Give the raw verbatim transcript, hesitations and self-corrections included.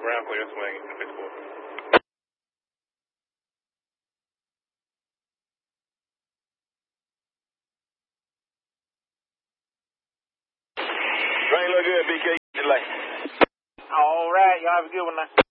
ground clear swing. Train look good, B K. Delay. All right, y'all have a good one now.